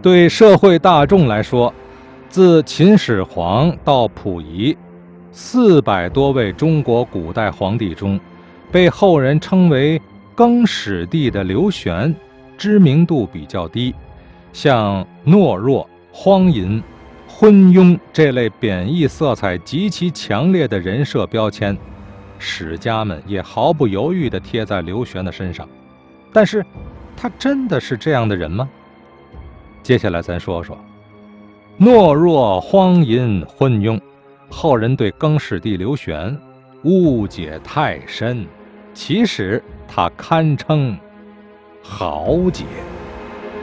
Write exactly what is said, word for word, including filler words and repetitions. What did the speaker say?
对社会大众来说，自秦始皇到溥仪，四百多位中国古代皇帝中，被后人称为更始帝的刘玄，知名度比较低。像懦弱、荒淫、昏庸这类贬义色彩极其强烈的人设标签，史家们也毫不犹豫地贴在刘玄的身上。但是，他真的是这样的人吗？接下来咱说说，懦弱、荒淫、昏庸，后人对更始帝刘玄误解太深，其实他堪称豪杰。